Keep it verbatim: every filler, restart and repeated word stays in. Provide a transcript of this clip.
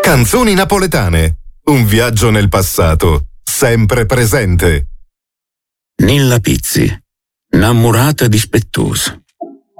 Canzoni napoletane. Un viaggio nel passato, sempre presente. Nilla Pizzi, innamorata dispettosa.